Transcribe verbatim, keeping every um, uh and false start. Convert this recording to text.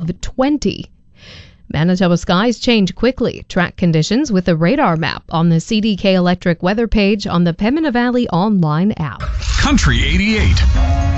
of twenty. Manitoba skies change quickly. Track conditions with a radar map on the C D K Electric weather page on the Pembina Valley online app. Country eighty-eight.